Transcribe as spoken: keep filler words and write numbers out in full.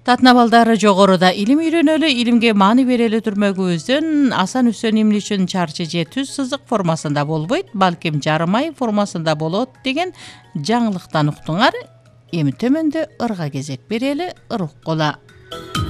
Татына балдары жогоруда илим үйрөнөлү, илимге маани берели түрмөгүбүздөн Асан Үсөн Имличүн чарчы же түз сызык формасында болбойт, балким жарым ай формасында болот деген жаңылыктан уктуңар. Эми төмөндө ырга кезек берели, ыр уккула.